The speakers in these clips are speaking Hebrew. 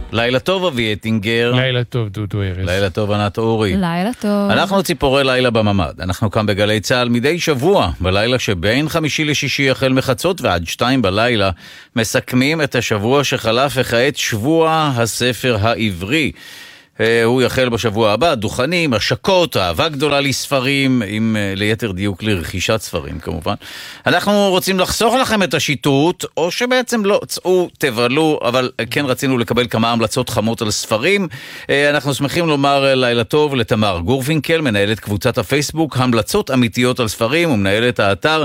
לילה טוב אבי אטינגר. לילה טוב דודו ארז. לילה טוב ענת אורי. לילה טוב. אנחנו ציפורי לילה בממד. אנחנו כאן בגלי צהל מדי שבוע, בלילה שבין חמישי לשישי החל מחצות ועד 2 בלילה, מסכמים את השבוע שחלף וכעת שבוע הספר העברי. הוא יחל בשבוע הבא, דוכנים, השקות, אהבה גדולה לספרים, עם ליתר דיוק לרכישת ספרים כמובן. אנחנו רוצים לחסוך לכם את השיטוט, או שבעצם לא, צאו, תבלו, אבל כן רצינו לקבל כמה המלצות חמות על ספרים. אנחנו שמחים לומר לילה טוב לתמר גורפינקל, מנהלת קבוצת הפייסבוק, המלצות אמיתיות על ספרים, ומנהלת האתר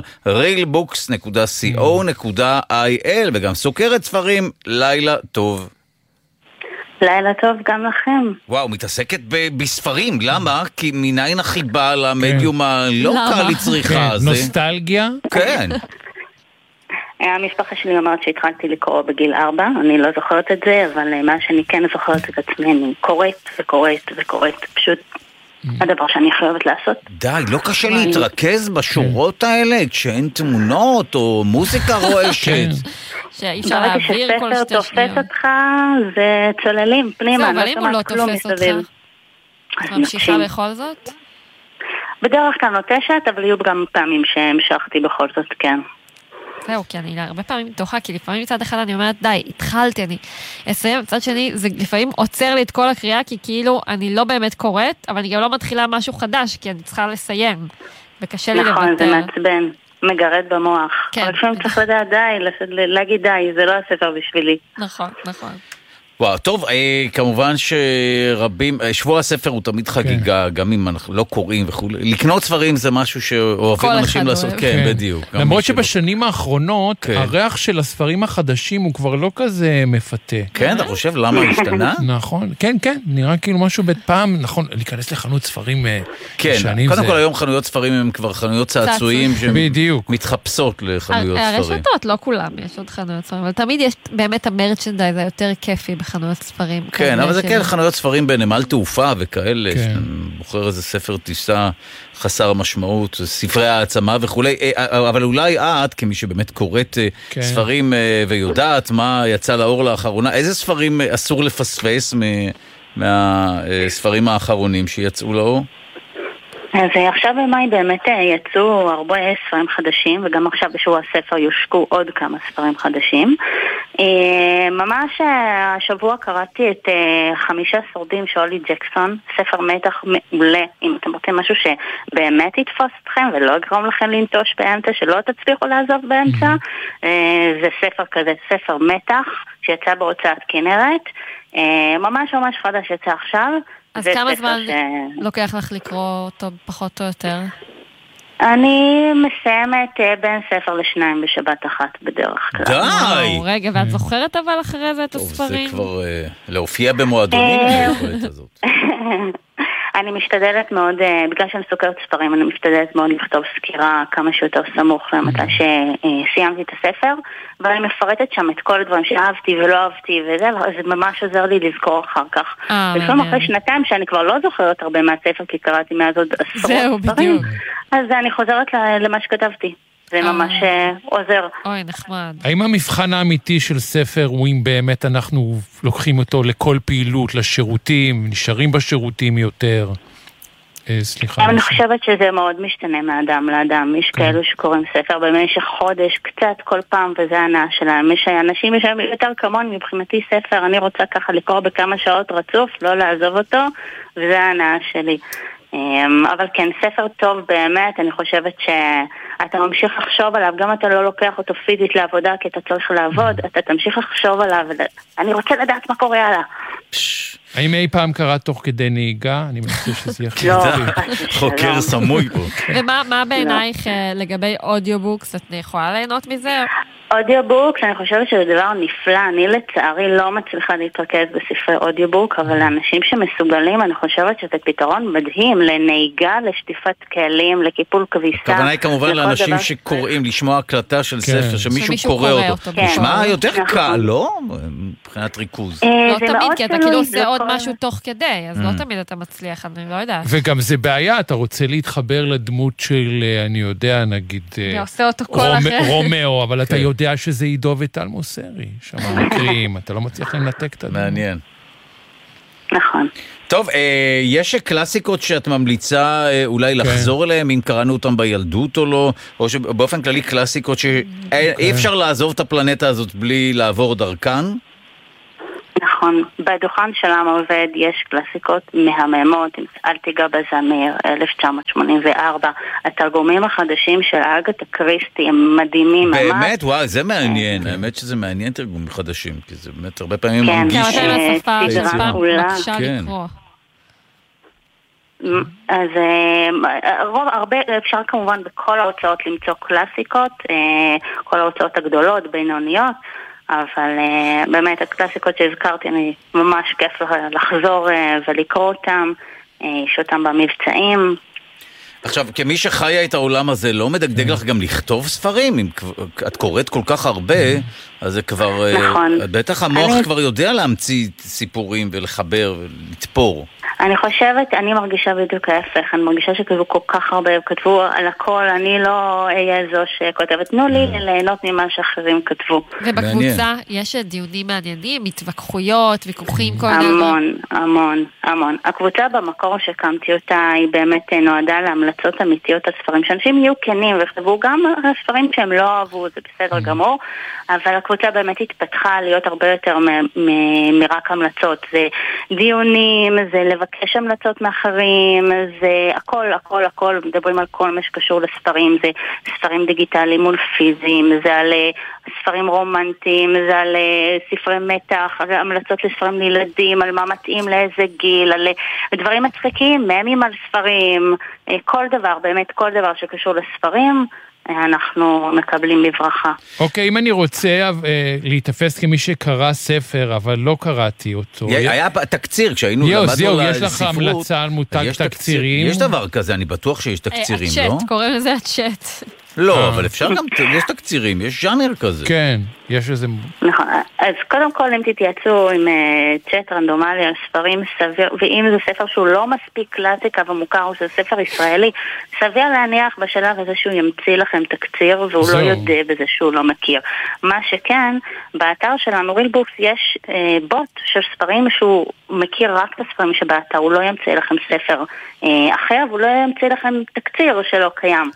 railbooks.co.il, וגם סוקרת ספרים. לילה טוב. לילה טוב גם לכם. וואו, מתעסקת בספרים, למה? כי מניין החיבה למדיום הלא קל לצריכה הזה. נוסטלגיה? כן. המשפחה שלי אומרת שהתחלתי לקרוא בגיל 4, אני לא זוכרת את זה, אבל מה שאני כן זוכרת את עצמי, אני קוראת וקוראת וקוראת, פשוט הדבר שאני חייבת לעשות. די, לא קשה להתרכז בשורות האלה, כשאין תמונות או מוזיקה רועשת. שאי אפשר להעביר כל 2 שניות. כשספר תופס אותך, זה צוללים פנימה. אבל אם הוא לא תופס אותך, את ממשיכה בכל זאת? בדרך כלל נוטשת, אבל יהיו גם פעמים שהמשכתי בכל זאת, כן. זהו, כי אני הרבה פעמים תוכה, כי לפעמים מצד אחד אני אומרת, די, התחלתי, אני אסיים, מצד שני, זה לפעמים עוצר לי את כל הקריאה, כי כאילו אני לא באמת קוראת, אבל אני גם לא מתחילה משהו חדש, כי אני צריכה לסיים, וקשה לי לוותר. נכון, זה מעצבן, מגרד במוח. כן. אבל לפעמים צריך לדעת די, להגיד די, זה לא הספר בשבילי. נכון, נכון. וואו, טוב, כמובן שרבים, שבוע הספר הוא תמיד חגיגה, גם אם אנחנו לא קוראים וכו'. לקנות ספרים זה משהו שאוהבים אנשים לעשות, כן, בדיוק. למרות שבשנים האחרונות, הריח של הספרים החדשים הוא כבר לא כזה מפתה. כן, אתה חושב למה השתנה? נכון, כן, כן, נראה כאילו משהו פעם, נכון, להיכנס לחנות ספרים כן, קודם כל היום חנויות ספרים הם כבר חנויות צעצועים שמתחפשות לחנויות ספרים. הרשתות, לא כולם, יש עוד חנויות ספרים, אבל תמיד יש באמת המרצ'נדייז היותר כיפי חנויות ספרים. כן, אבל זה כן חנויות ספרים בנמל תעופה וכאלה, בוחר איזה ספר טיסה חסר משמעות, ספרי העצמה וכולי, אבל אולי את, כמי שבאמת קוראת ספרים ויודעת מה יצא לאור לאחרונה, איזה ספרים אסור לפספס מהספרים האחרונים שיצאו לאור? אז עכשיו במאי באמת יצאו הרבה ספרים חדשים, וגם עכשיו בשבוע הספר יושקו עוד כמה ספרים חדשים. ממש השבוע קראתי את 5 שורדים של אולי ג'קסון, ספר מתח מעולה, אם אתם רוצים משהו שבאמת יתפוס אתכם ולא יגרום לכם לנטוש באמצע, שלא תצליחו לעזוב באמצע. זה ספר כזה, ספר מתח שיצא בהוצאת כנרת, ממש ממש חדש יצא עכשיו. אז כמה זמן לוקח לך לקרוא אותו פחות או יותר? אני מסיימת בין ספר לשניים בשבת אחת בדרך כלל. די! רגע, ואת זוכרת אבל אחרי זה את הספרים? זה כבר להופיע במועדונים היכולת הזאת. אני משתדלת מאוד, בגלל שאני סוקרת ספרים, אני משתדלת מאוד לכתוב סקירה כמה שיותר סמוך למתי שסיימתי את הספר, ואני מפרטת שם את כל הדברים שאהבתי ולא אהבתי, וזה ממש עוזר לי לזכור אחר כך. לפעמים אחרי 2 שאני כבר לא זוכרת הרבה מהספר, כי קראתי מאז עוד עשרות ספרים, אז אני חוזרת למה שכתבתי. זה ממש עוזר. אוי, נחמד. האם המבחן האמיתי של ספר הוא אם באמת אנחנו לוקחים אותו לכל פעילות, לשירותים, נשארים בשירותים יותר? סליחה. אני חושבת שזה מאוד משתנה מאדם לאדם. יש כאלו שקוראים ספר במשך חודש, קצת כל פעם, וזה הנאה שלהם. אנשים יש יותר כמוני, מבחינתי ספר, אני רוצה ככה לקרוא בכמה שעות רצוף, לא לעזוב אותו, וזה הנאה שלי. אבל כן, ספר טוב באמת, אני חושבת שאתה ממשיך לחשוב עליו, גם אתה לא לוקח אותו פיזית לעבודה כי אתה צריך לעבוד, אתה תמשיך לחשוב עליו, אני רוצה לדעת מה קורה הלאה. האם אי פעם קראת תוך כדי נהיגה? אני מנסה שזה יחד. לא, חוקר סמוי פה. ומה בעינייך לגבי אודיובוקס? את יכולה ליהנות מזה? אודיובוק, אני חושבת שזה דבר נפלא. אני לצערי לא מצליחה להתרכז בספרי אודיובוק, אבל לאנשים שמסוגלים, אני חושבת שזה פתרון מדהים לנהיגה, לשטיפת כלים, לקיפול כביסה. הכוונה היא כמובן לאנשים שקוראים, לשמוע הקלטה של ספר, שמישהו קורא אותו. נשמע יותר קל, לא? מבחינת ריכוז. לא תמיד, כי אתה כאילו עושה עוד משהו תוך כדי, אז לא תמיד אתה מצליח, אני לא יודעת. וגם זה בעיה, אתה רוצה להתחבר לדמות של, אני יודע, נגיד, רומאו, אבל אתה יודע שזה עידו וטל מוסרי, שם מקרים, אתה לא מצליח לנתק את הדמות. מעניין. נכון. טוב, יש קלאסיקות שאת ממליצה אולי לחזור אליהם, אם קראנו אותם בילדות או לא, או שבאופן כללי קלאסיקות שאי אפשר לעזוב את הפלנטה הזאת בלי לעבור דרכן? נכון, בדוכן של עם עובד יש קלאסיקות מהממות, אל תיגע בזמיר, 1984, התרגומים החדשים של אגתה קריסטי הם מדהימים. באמת? וואי, זה מעניין, האמת שזה מעניין תרגומים חדשים, כי זה באמת הרבה פעמים מרגיש סדרה מקשה לקרוא. אז הרבה אפשר כמובן בכל ההוצאות למצוא קלאסיקות, כל ההוצאות הגדולות, בינוניות, אבל באמת הקלאסיקות שהזכרתי, אני ממש כיף לחזור ולקרוא אותם, יש אותם במבצעים. עכשיו, כמי שחיה את העולם הזה, לא מדגדג לך גם לכתוב ספרים? אם את קוראת כל כך הרבה, אז זה כבר... נכון. בטח המוח כבר יודע להמציא סיפורים ולחבר ולתפור. אני חושבת, אני מרגישה בדיוק ההפך, אני מרגישה שכתבו כל כך הרבה, כתבו על הכל, אני לא אהיה זו שכותבת, תנו לי ליהנות ממה שאחרים כתבו. ובקבוצה יש דיונים מעניינים, התווכחויות, ויכוחים, כל המון, המון, המון. הקבוצה במקור שקמתי אותה, היא באמת נועדה להמלצות אמיתיות על ספרים, שאנשים יהיו כנים וכתבו גם ספרים שהם לא אהבו, זה בסדר גמור, אבל הקבוצה באמת התפתחה להיות הרבה יותר מרק המלצות, זה דיונים, זה לבקש המלצות מאחרים, זה הכל, הכל, הכל, מדברים על כל מה שקשור לספרים, זה ספרים דיגיטליים מול פיזיים, זה על ספרים רומנטיים, זה על ספרי מתח, על המלצות לספרים לילדים, על מה מתאים לאיזה גיל, על דברים מצחיקים, ממים על ספרים, כל דבר, באמת כל דבר שקשור לספרים, אנחנו מקבלים בברכה. אוקיי, אם אני רוצה להתאפס כמי שקרא ספר, אבל לא קראתי אותו. היה תקציר, כשהיינו למדנו לספרות. יש לך המלצה על מותג תקצירים? יש דבר כזה, אני בטוח שיש תקצירים, לא? הצ'אט, קוראים לזה הצ'אט. לא, אבל אפשר גם, יש תקצירים, יש ז'אנר כזה. כן, יש איזה... נכון, אז קודם כל אם תתייעצו עם צ'אט רנדומלי על ספרים סביר, ואם זה ספר שהוא לא מספיק קלאסיקה ומוכר, או שזה ספר ישראלי, סביר להניח בשלב הזה שהוא ימציא לכם תקציר, והוא לא יודע בזה שהוא לא מכיר. מה שכן, באתר שלנו רילבוקס יש בוט של ספרים שהוא מכיר רק את הספרים שבאתר, הוא לא ימציא לכם ספר אחר, והוא לא ימציא לכם תקציר שלא קיים.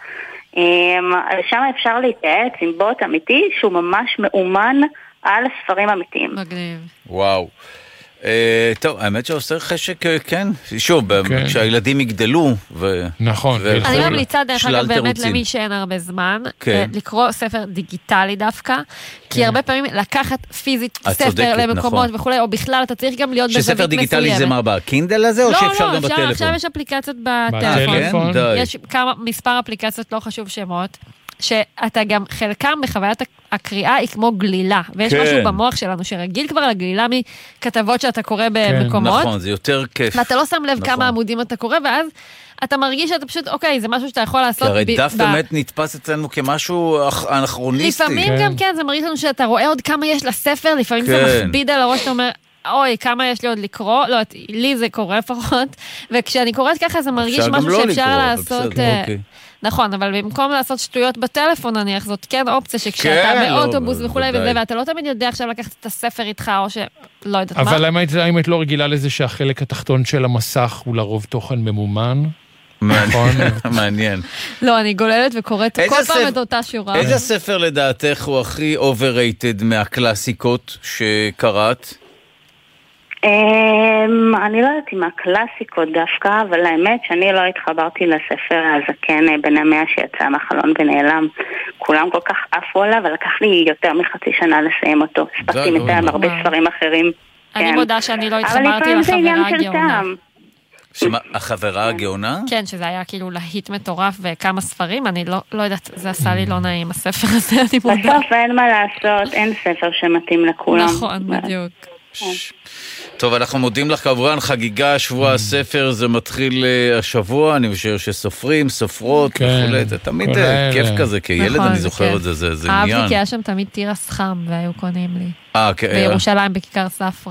שם אפשר להתייעץ עם בוט אמיתי שהוא ממש מאומן על הספרים אמיתיים. מגניב. וואו. טוב, האמת שעושה חשק, כן, שוב, כשהילדים יגדלו נכון. אני ממליצה דרך אגב באמת למי שאין הרבה זמן, לקרוא ספר דיגיטלי דווקא, כי הרבה פעמים לקחת פיזית ספר למקומות וכולי, או בכלל אתה צריך גם להיות בזווית מסוימת. שספר דיגיטלי זה מה, בקינדל הזה, או שאפשר גם בטלפון? לא, עכשיו יש אפליקציות בטלפון. יש מספר אפליקציות, לא חשוב שמות. שאתה גם, חלקם בחוויית הקריאה היא כמו גלילה, ויש משהו במוח שלנו שרגיל כבר לגלילה מכתבות שאתה קורא במקומות. נכון, זה יותר כיף. ואתה לא שם לב כמה עמודים אתה קורא, ואז אתה מרגיש שאתה פשוט, אוקיי, זה משהו שאתה יכול לעשות. כי הרי דף באמת נתפס אצלנו כמשהו אנכרוניסטי. לפעמים גם כן, זה מרגיש לנו שאתה רואה עוד כמה יש לספר, לפעמים זה מכביד על הראש, אתה אומר, אוי, כמה יש לי עוד לקרוא, לא, לי זה קורה לפחות, וכשאני קוראת ככה זה מרגיש משהו שאפשר לעשות, נכון, אבל במקום לעשות שטויות בטלפון, נניח, זאת כן אופציה שכשאתה באוטובוס וכולי וזה, ואתה לא תמיד יודע עכשיו לקחת את הספר איתך, או שלא יודעת מה. אבל האם את לא רגילה לזה שהחלק התחתון של המסך הוא לרוב תוכן ממומן? נכון. מעניין. לא, אני גוללת וקוראת כל פעם את אותה שורה. איזה ספר לדעתך הוא הכי overrated מהקלאסיקות שקראת? אני לא יודעת אם הקלאסיקות דווקא, אבל האמת שאני לא התחברתי לספר הזקן בן המאה שיצא מהחלון ונעלם. כולם כל כך עפו עליו, אבל לקח לי יותר מחצי שנה לסיים אותו. הספקתי מטעם הרבה ספרים אחרים. אני מודה שאני לא התחברתי לחברה הגאונה. החברה הגאונה? כן, שזה היה כאילו להיט מטורף וכמה ספרים, אני לא יודעת, זה עשה לי לא נעים הספר הזה, אני מודה. בסוף אין מה לעשות, אין ספר שמתאים לכולם. נכון, בדיוק. טוב, אנחנו מודים לך כמובן, חגיגה, שבוע הספר, זה מתחיל השבוע, אני חושב שסופרים, סופרות, וכולי, זה תמיד כיף כזה, כילד אני זוכר את זה, זה עניין. אהבתי כי היה שם תמיד תירס חם, והיו קונים לי. כן. בירושלים בכיכר ספרה.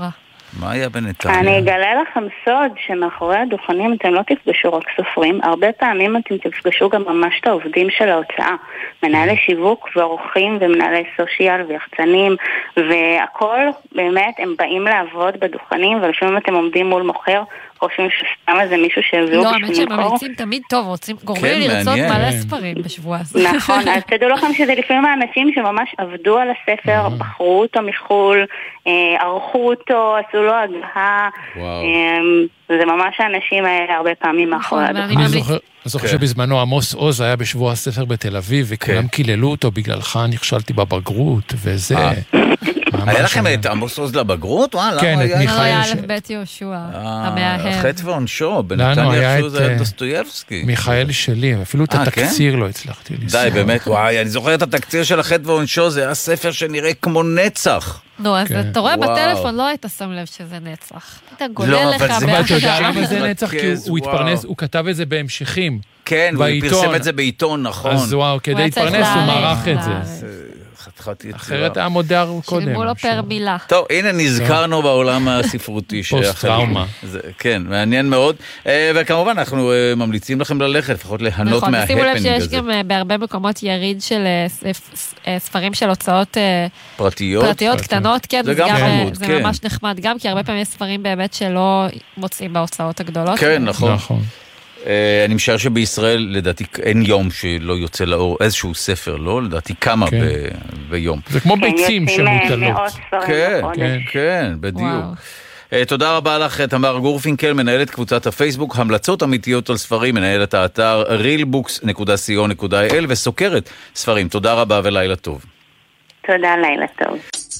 מה היה בנתניה? אני אגלה לכם סוד שמאחורי הדוכנים אתם לא תפגשו רק סופרים, הרבה פעמים אתם תפגשו גם ממש את העובדים של ההוצאה, מנהלי שיווק ועורכים ומנהלי סושיאל ויחצנים, והכל באמת הם באים לעבוד בדוכנים, ולפעמים אתם עומדים מול מוכר, חושבים שסתם איזה מישהו שהביאו לא, האמת שהם ממליצים תמיד טוב, גורמים לי לרצות מלא ספרים בשבוע הזה. נכון, אז תדעו לכם שזה לפעמים האנשים שממש עבדו על הספר, בחרו אותו מחול, ערכו אותו, עשו לו הגהה, זה ממש האנשים האלה הרבה פעמים מאחורי הדוכן. אני זוכר שבזמנו עמוס עוז היה בשבוע הספר בתל אביב, וכולם קיללו אותו בגללך, נכשלתי בבגרות, וזה... היה לכם את עמוס עוז לבגרות? כן, את מיכאל... היה אלף בית יהושע, המאהב. חטא ועונשו, בנתניה אפילו זה דוסטויבסקי. מיכאל שלי, אפילו את התקציר לא הצלחתי לספר. די, באמת, וואי, אני זוכר את התקציר של החטא ועונשו, זה היה ספר שנראה כמו נצח. נו, אז אתה רואה בטלפון, לא היית שם לב שזה נצח. אתה גולל לך אבל אתה יודע למה זה נצח? כי הוא התפרנס, הוא כתב את זה בהמשכים. כן, הוא פרסם את זה בעיתון, נכון. אז וואו, כדי להתפרנס הוא מערך את זה. אחרת היה מודר קודם. שילמו לו פר מילה. טוב, הנה נזכרנו בעולם הספרותי. פוסט-טראומה. כן, מעניין מאוד. וכמובן, אנחנו ממליצים לכם ללכת, לפחות ליהנות מההפנינג הזה. שימו לב שיש גם בהרבה מקומות יריד של ספרים של הוצאות פרטיות קטנות, כן, זה ממש נחמד גם, כי הרבה פעמים יש ספרים באמת שלא מוצאים בהוצאות הגדולות. כן, נכון. אני משער שבישראל, לדעתי, אין יום שלא יוצא לאור איזשהו ספר, לא? לדעתי כמה ביום. זה כמו ביצים שמוטלות. כן, בדיוק. תודה רבה לך, תמר גורפינקל, מנהלת קבוצת הפייסבוק, המלצות אמיתיות על ספרים, מנהלת האתר realbooks.co.il וסוקרת ספרים. תודה רבה ולילה טוב. תודה, לילה טוב.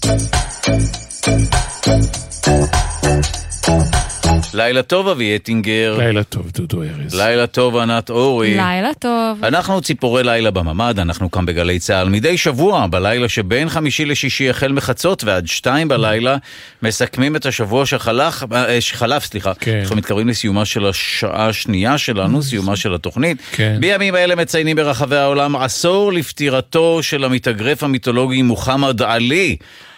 לילה טוב אבי אטינגר. לילה טוב דודו ארז. לילה טוב ענת אורי. לילה טוב. אנחנו ציפורי לילה בממד, אנחנו כאן בגלי צהל מדי שבוע, בלילה שבין חמישי לשישי החל מחצות ועד 2 בלילה, מסכמים את השבוע שחלף, אנחנו מתקרבים לסיומה של השעה השנייה שלנו, סיומה של התוכנית. בימים האלה מציינים ברחבי העולם עשור לפטירתו של המתאגרף המיתולוגי מוחמד עלי.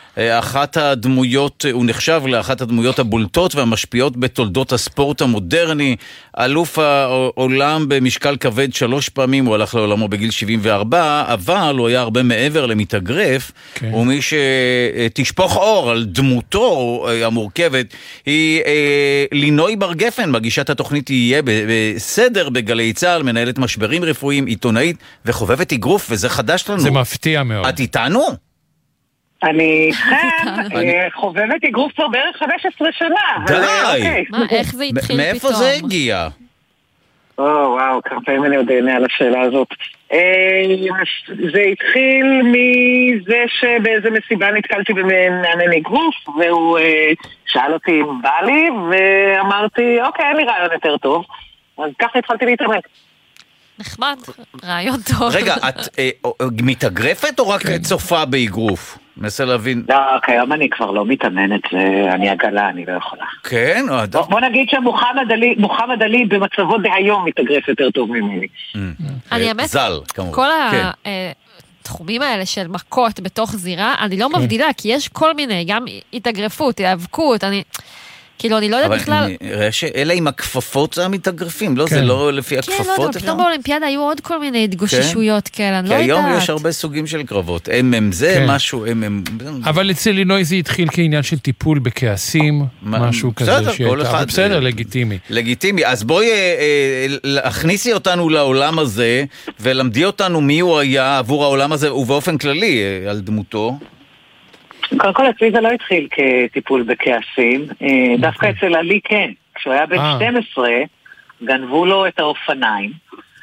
הוא נחשב לאחת הדמויות הבולטות והמשפיעות בתולדות הספורט המודרני, אלוף העולם במשקל כבד 3 פעמים, הוא הלך לעולמו בגיל 74, אבל הוא היה הרבה מעבר למתאגרף, ומי שתשפוך אור על דמותו המורכבת היא לינוי בר גפן, מגישת התוכנית תהיה בסדר בגלי צהל, מנהלת משברים רפואיים, עיתונאית וחובבת אגרוף, וזה חדש לנו. זה מפתיע מאוד. את איתנו? אני איתכם, חובבת אגרוף כבר בערך 15 שנה. די! איך זה התחיל פתאום? מאיפה זה הגיע? וואו, כמה פעמים אני עוד אענה על השאלה הזאת. זה התחיל מזה שבאיזה מסיבה נתקלתי במאמן אגרוף, והוא שאל אותי אם בא לי, ואמרתי, אוקיי, אין לי רעיון יותר טוב. אז ככה התחלתי להתאמן. נחמד, רעיון טוב. רגע, את מתאגרפת או רק צופה באגרוף? מנסה להבין. לא, כיום אני כבר לא מתאמנת, אני עגלה, אני לא יכולה. כן? בוא נגיד שמוחמד עלי במצבו דהיום מתאגרף יותר טוב ממני. אני אמת, כל התחומים האלה של מכות בתוך זירה, אני לא מבדילה, כי יש כל מיני, גם התאגרפות, היאבקות, כאילו, אני לא יודעת בכלל... ראה שאלה עם הכפפות זה המתאגרפים, לא? זה לא לפי הכפפות? כן, לא, פתאום באולימפיאדה היו עוד כל מיני התגוששויות כאלה, אני לא יודעת. כי היום יש הרבה סוגים של קרבות. זה משהו, אבל אצל לינוי זה התחיל כעניין של טיפול בכעסים, משהו כזה. בסדר, לגיטימי. לגיטימי. אז בואי הכניסי אותנו לעולם הזה, ולמדי אותנו מי הוא היה עבור העולם הזה, ובאופן כללי, על דמותו. קודם כל, אצלי זה לא התחיל כטיפול בכעסים, דווקא אצל עלי כן. כשהוא היה בן 12, גנבו לו את האופניים,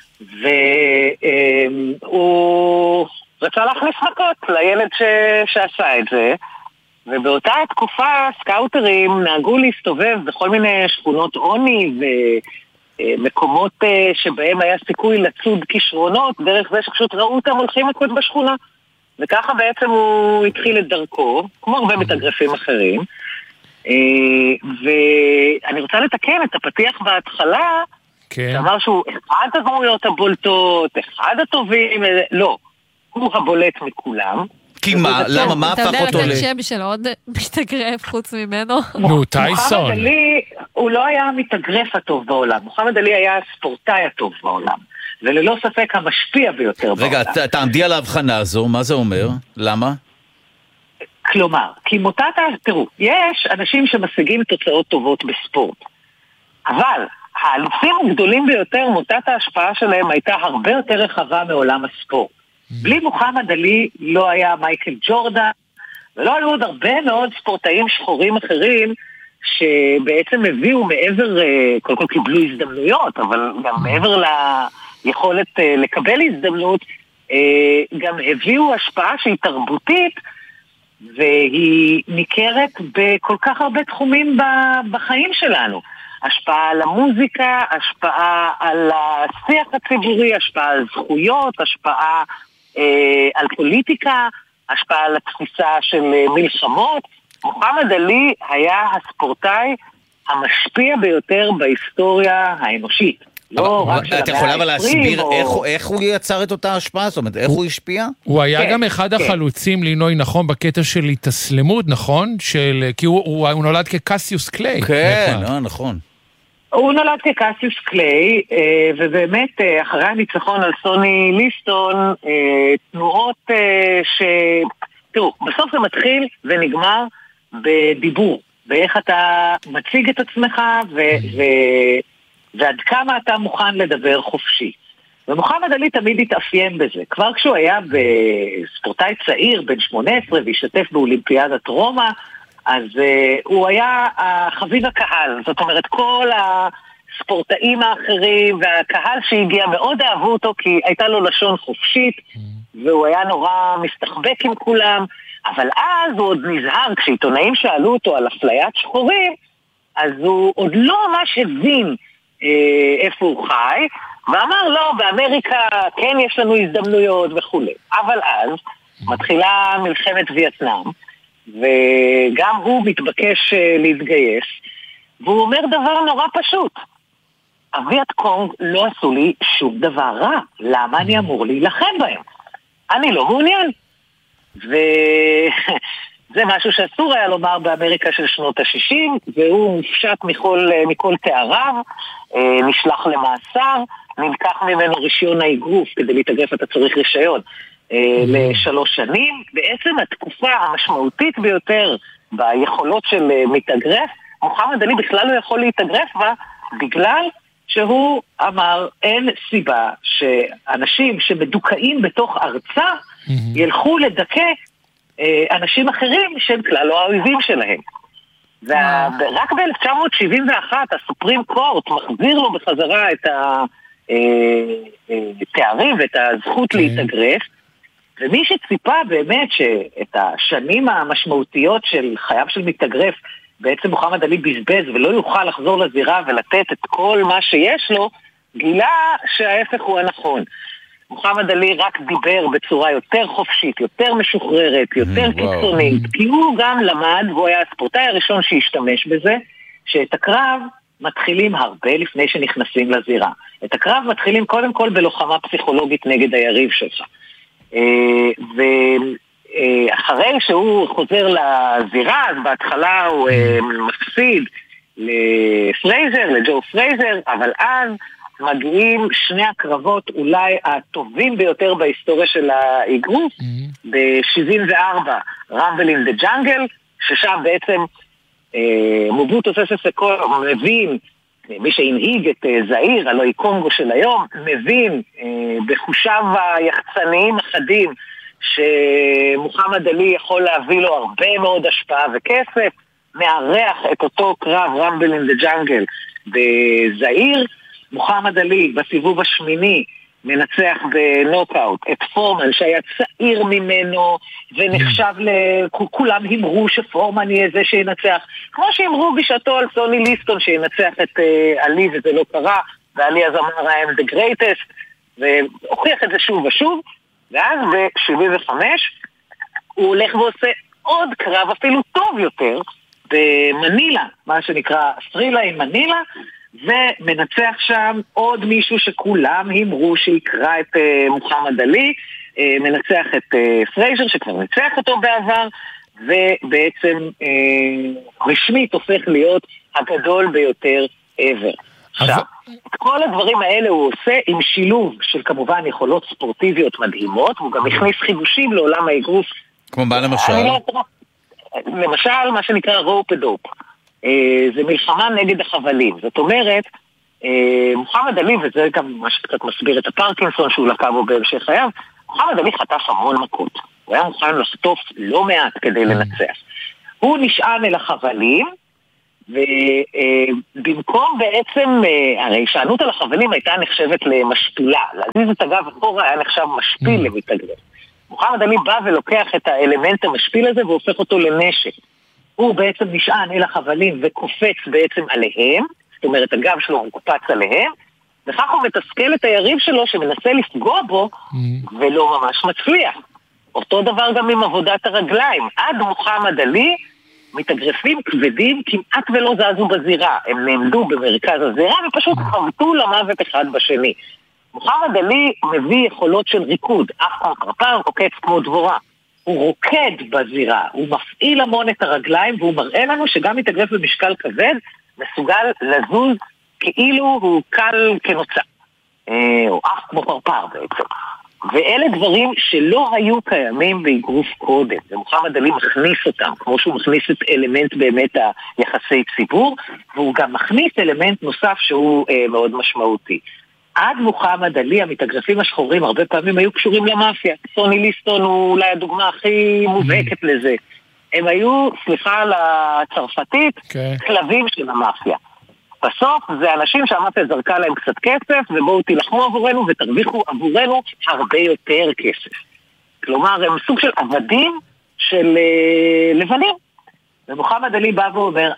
והוא רצה להכניס מכות לילד שעשה את זה, ובאותה תקופה סקאוטרים נהגו להסתובב בכל מיני שכונות עוני ומקומות שבהם היה סיכוי לצוד כישרונות, דרך זה שפשוט ראו אותם הולכים מכות בשכונה. וככה בעצם הוא התחיל את דרכו, כמו הרבה מתאגרפים אחרים. ואני רוצה לתקן את הפתיח בהתחלה, שאמר שהוא אחד הדמויות הבולטות, אחד הטובים, לא, הוא הבולט מכולם. כי מה? למה? מה הפך אותו אתה יודע לתת שם של עוד מתאגרף חוץ ממנו? נו, טייסון. מוחמד עלי, הוא לא היה המתאגרף הטוב בעולם. מוחמד עלי היה הספורטאי הטוב בעולם. וללא ספק המשפיע ביותר בעולם. רגע, תעמדי על ההבחנה הזו, מה זה אומר? למה? כלומר, כי תראו, יש אנשים שמשיגים תוצאות טובות בספורט. אבל האלופים הגדולים ביותר, מוטת ההשפעה שלהם הייתה הרבה יותר רחבה מעולם הספורט. בלי מוחמד עלי לא היה מייקל ג'ורדן, ולא היו עוד הרבה מאוד ספורטאים שחורים אחרים, שבעצם הביאו מעבר, קודם כל קיבלו הזדמנויות, אבל גם מעבר ליכולת לקבל הזדמנות, גם הביאו השפעה שהיא תרבותית, והיא ניכרת בכל כך הרבה תחומים בחיים שלנו. השפעה על המוזיקה, השפעה על השיח הציבורי, השפעה על זכויות, השפעה על פוליטיקה, השפעה על התפיסה של מלחמות. מוחמד עלי היה הספורטאי המשפיע ביותר בהיסטוריה האנושית. אתה יכול אבל להסביר איך הוא יצר את אותה השפעה? זאת אומרת, איך הוא השפיע? הוא היה גם אחד החלוצים לינוי, נכון, בקטע של התאסלמות, נכון? כי הוא נולד כקסיוס קליי. כן, נכון. הוא נולד כקסיוס קליי, ובאמת אחרי הניצחון על סוני ליסטון, תנועות תראו, בסוף זה מתחיל ונגמר בדיבור, באיך אתה מציג את עצמך ועד כמה אתה מוכן לדבר חופשי. ומוחמד עלי תמיד התאפיין בזה. כבר כשהוא היה בספורטאי צעיר, בן 18, והשתתף באולימפיאדת רומא, אז הוא היה חביב הקהל. זאת אומרת, כל הספורטאים האחרים והקהל שהגיע מאוד אהבו אותו, כי הייתה לו לשון חופשית, והוא היה נורא מסתחבק עם כולם. אבל אז הוא עוד נזהר, כשעיתונאים שאלו אותו על אפליית שחורים, אז הוא עוד לא ממש הבין איפה הוא חי, ואמר לא, באמריקה כן יש לנו הזדמנויות וכו'. אבל אז מתחילה מלחמת וייטנאם, וגם הוא מתבקש להתגייס, והוא אומר דבר נורא פשוט. הווייט קונג לא עשו לי שום דבר רע, למה אני אמור להילחם בהם? אני לא מעוניין. וזה משהו שאסור היה לומר באמריקה של שנות ה-60, והוא מופשט מכל תאריו, נשלח למאסר, נלקח ממנו רישיון האגרוף, כדי להתאגרף אתה צריך רישיון, ל3 שנים. בעצם התקופה המשמעותית ביותר ביכולות של מתאגרף, מוחמד עלי בכלל לא יכול להתאגרף בה, בגלל שהוא אמר אין סיבה שאנשים שמדוכאים בתוך ארצה ילכו לדכא אנשים אחרים שהם כלל לא האויבים שלהם. ורק ב-1971 הסופרים קורט מחזיר לו בחזרה את התארים ואת הזכות להתאגרף, ומי שציפה באמת שאת השנים המשמעותיות של חייו של מתאגרף בעצם מוחמד עלי בזבז ולא יוכל לחזור לזירה ולתת את כל מה שיש לו, גילה שההפך הוא הנכון. מוחמד עלי רק דיבר בצורה יותר חופשית, יותר משוחררת, יותר קיצונית, כי הוא גם למד, והוא היה הספורטאי הראשון שהשתמש בזה, שאת הקרב מתחילים הרבה לפני שנכנסים לזירה. את הקרב מתחילים קודם כל בלוחמה פסיכולוגית נגד היריב שלך. ואחרי שהוא חוזר לזירה, אז בהתחלה הוא מפסיד לג'ו פרייזר, אבל אז מגיעים שני הקרבות אולי הטובים ביותר בהיסטוריה של האגרוף, ב-74 רמבל אין דה ג'אנגל, ששם בעצם מובוטו ססה סקו מבין, מי שהנהיג את זעיר, הלוא היא קונגו של היום, מבין בחושיו היחצניים החדים שמוחמד עלי יכול להביא לו הרבה מאוד השפעה וכסף, מערך את אותו קרב רמבל אין דה ג'אנגל בזעיר. מוחמד עלי בסיבוב השמיני מנצח בנוקאוט את פורמן שהיה צעיר ממנו ונחשב כולם אמרו שפורמן יהיה זה שינצח, כמו שאמרו בשעתו על סוני ליסטון שינצח את עלי, וזה לא קרה, ועלי אז אמר I am the greatest, והוכיח את זה שוב ושוב. ואז ב-75 הוא הולך ועושה עוד קרב אפילו טוב יותר במנילה, מה שנקרא סטרילה עם מנילה, ומנצח שם עוד מישהו שכולם אמרו שיקרא את מוחמד עלי, מנצח את פרייזר, שכבר ניצח אותו בעבר, ובעצם רשמית הופך להיות הגדול ביותר ever. עכשיו, את כל הדברים האלה הוא עושה עם שילוב של כמובן יכולות ספורטיביות מדהימות, והוא גם הכניס חידושים לעולם האגרוף. כמו מה למשל? למשל, מה שנקרא רופ דופ. זה מלחמה נגד החבלים. זאת אומרת, מוחמד עלי, וזה גם מה שקצת מסביר את הפרקינסון שהוא לקה בו בהמשך חייו, מוחמד עלי חטף המון מכות. הוא היה מוכן לחטוף לא מעט כדי לנצח. הוא נשען אל החבלים, ובמקום בעצם, הרי שענות על החבלים הייתה נחשבת למשפילה. להזיז את הגב אחורה היה נחשב משפיל למתאגרף. מוחמד עלי בא ולוקח את האלמנט המשפיל הזה והופך אותו לנשק. הוא בעצם נשען אל החבלים וקופץ בעצם עליהם, זאת אומרת הגב שלו מוקפץ עליהם, וכך הוא מתסכל את היריב שלו שמנסה לפגוע בו ולא ממש מצליח. אותו דבר גם עם עבודת הרגליים. עד מוחמד עלי מתאגרפים כבדים כמעט ולא זזו בזירה. הם נעמדו במרכז הזירה ופשוט חבטו למוות אחד בשני. מוחמד עלי מביא יכולות של ריקוד, אף כמו קרפר, עוקץ כמו דבורה. הוא רוקד בזירה, הוא מפעיל המון את הרגליים, והוא מראה לנו שגם מתאגרף במשקל כבד, מסוגל לזוז כאילו הוא קל כנוצה. או אף כמו קרפר בעצם. ואלה דברים שלא היו קיימים באגרוף קודם, ומוחמד עלי מכניס אותם, כמו שהוא מכניס את אלמנט באמת היחסי ציבור, והוא גם מכניס אלמנט נוסף שהוא מאוד משמעותי. עד מוחמד עלי, המתאגרפים השחורים הרבה פעמים היו קשורים למאפיה. סוני ליסטון הוא אולי הדוגמה הכי מובהקת לזה. הם היו, סליחה על הצרפתית, כלבים של המאפיה. בסוף זה אנשים שהמאפיה זרקה להם קצת כסף, ובואו תילחמו עבורנו ותרוויחו עבורנו הרבה יותר כסף. כלומר, הם סוג של עבדים של לבנים. ומוחמד עלי בא ואומר,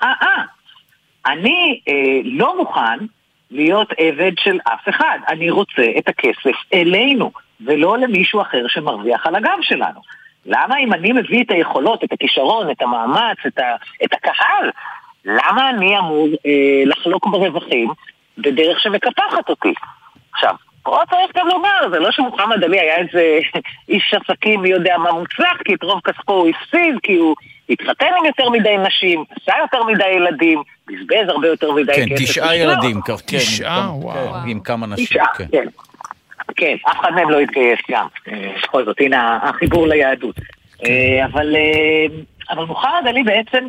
אני לא מוכן להיות עבד של אף אחד. אני רוצה את הכסף אלינו, ולא למישהו אחר שמרוויח על הגב שלנו. למה אם אני מביא את היכולות, את הכישרון, את המאמץ, את הקהל, למה אני אמור לחלוק ברווחים בדרך שמקפחת אותי? עכשיו, פה צריך גם לומר, זה לא שמוחמד עלי היה איזה איש עסקים מי יודע מה מוצלח, כי את רוב כספו הוא הפסיד, כי הוא התחתן עם יותר מדי נשים, עשה יותר מדי ילדים, בזבז הרבה יותר מדי כסף. כן, 9 ילדים. 9, וואו. עם כמה נשים. 9, כן. כן, אף אחד מהם לא התגייס גם. בכל זאת, הנה החיבור ליהדות. אבל מוחמד עלי בעצם,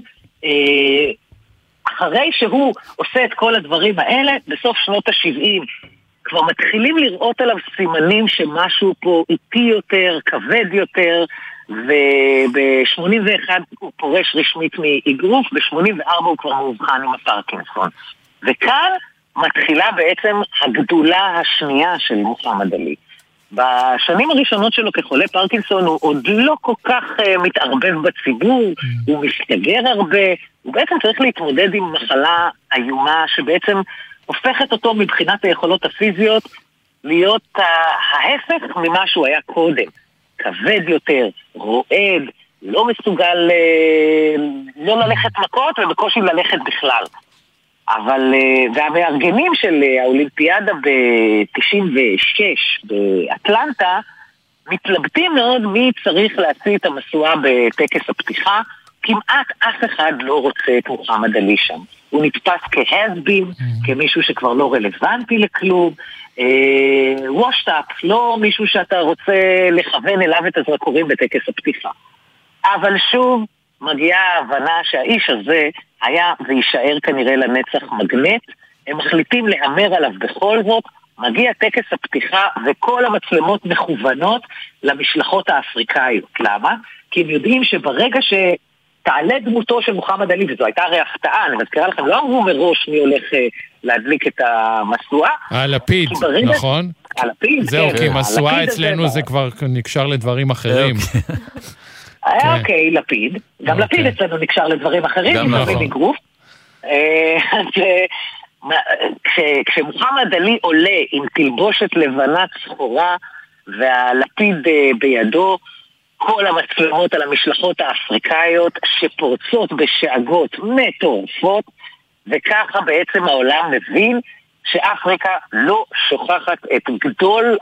אחרי שהוא עושה את כל הדברים האלה, בסוף שנות ה-70, כבר מתחילים לראות עליו סימנים שמשהו פה איטי יותר, כבד יותר, וב-81 הוא פורש רשמית מאגרוף, ב-84 הוא כבר מאובחן עם הפרקינסון. וכאן מתחילה בעצם הגדולה השנייה של מוחמד עלי. בשנים הראשונות שלו כחולה פרקינסון הוא עוד לא כל כך מתערבב בציבור, הוא מסתגר הרבה, הוא בעצם צריך להתמודד עם מחלה איומה שבעצם הופכת אותו מבחינת היכולות הפיזיות להיות ההפך ממה שהוא היה קודם. כבד יותר, רועד, לא מסוגל לא ללכת מכות ובקושי ללכת בכלל. אבל, והמארגנים של האולימפיאדה ב-96 באטלנטה מתלבטים מאוד מי צריך להציע את המסועה בטקס הפתיחה. כמעט אף אחד לא רוצה את מוחמד עלי שם. הוא נתפס כהזבין, כמישהו שכבר לא רלוונטי לכלום, וושטאפ, לא מישהו שאתה רוצה לכוון אליו את הזרקורים בטקס הפתיחה. אבל שוב מגיעה ההבנה שהאיש הזה היה וישאר כנראה לנצח מגנט, הם מחליטים להמר עליו בכל זאת, מגיע טקס הפתיחה וכל המצלמות מכוונות למשלחות האפריקאיות. למה? כי הם יודעים שברגע שתעלה דמותו של מוחמד עלי, וזו הייתה הרי הפתעה, אני מזכירה לכם, לא אמרו מראש מי הולך להדליק את המסועה. הלפיד, נכון? הלפיד, זהו, כי מסועה אצלנו זה כבר נקשר לדברים אחרים. אוקיי, לפיד. גם לפיד אצלנו נקשר לדברים אחרים, לפעמים אגרוף. כשמוחמד עלי עולה עם תלבושת לבנה צחורה והלפיד בידו, כל המצלמות על המשלחות האפריקאיות שפורצות בשאגות מטורפות, וככה בעצם העולם מבין שאפריקה לא שוכחת את גדול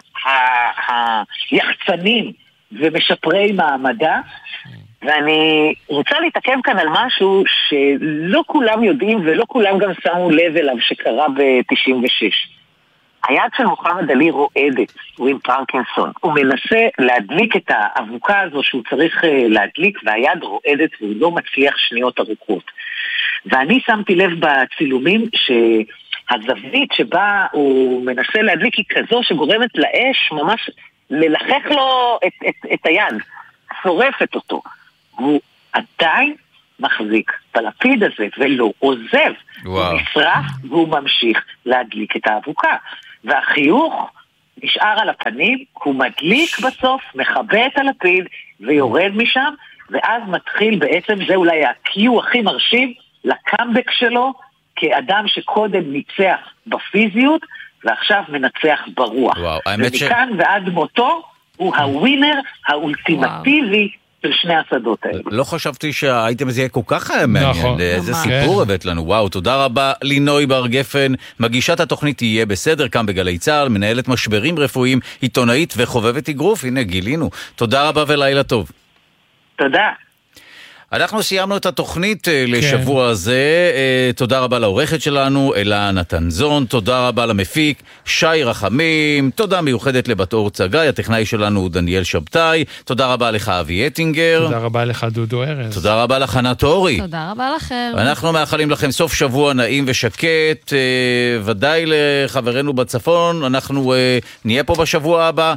היחצנים ומשפרי מעמדה, ואני רוצה להתעכב כאן על משהו שלא כולם יודעים ולא כולם גם שמו לב אליו שקרה ב-96. היד של מוחמד עלי רועדת, הוא עם פרקינסון. הוא מנסה להדליק את האבוקה הזו שהוא צריך להדליק, והיד רועדת והוא לא מצליח שניות ארוכות. ואני שמתי לב בצילומים שהזווית שבה הוא מנסה להדליק היא כזו שגורמת לאש ממש ללחך לו את היד, שורפת אותו. הוא עדיין מחזיק בלפיד הזה ולא עוזב. הוא נשרף והוא ממשיך להדליק את האבוקה. והחיוך נשאר על הפנים, הוא מדליק בסוף, מכבה את הלפיד ויורד משם, ואז מתחיל בעצם, זה אולי הקיו הכי מרשים לקאמבק שלו, כאדם שקודם ניצח בפיזיות, ועכשיו מנצח ברוח. ומכאן ועד מותו, הוא הווינר האולטימטיבי של שני השדות האלה. לא חשבתי שהאייטם הזה יהיה כל כך מעניין. איזה סיפור הבאת לנו. וואו, תודה רבה לינוי בר גפן, מגישת התוכנית תהיה בסדר, כאן בגלי צהל, מנהלת משברים רפואיים, עיתונאית וחובבת אגרוף. הנה, גילינו. תודה רבה ולילה טוב. תודה. אנחנו סיימנו את התוכנית לשבוע הזה. תודה רבה לעורכת שלנו, אלה נתנזון. תודה רבה למפיק, שי רחמים. תודה מיוחדת לבת אור צגי, הטכנאי שלנו דניאל שבתאי. תודה רבה לך אבי אטינגר. תודה רבה לך דודו ארז. תודה רבה לך ענת אורי. תודה רבה לכם. אנחנו מאחלים לכם סוף שבוע נעים ושקט. ודאי לחברנו בצפון. אנחנו נהיה פה בשבוע הבא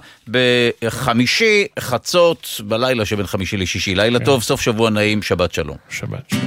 בחמישי, חצות, בלילה שבין חמישי לשישי. לילה טוב, סוף שבוע נעים. שבת שלום. שבת שלום.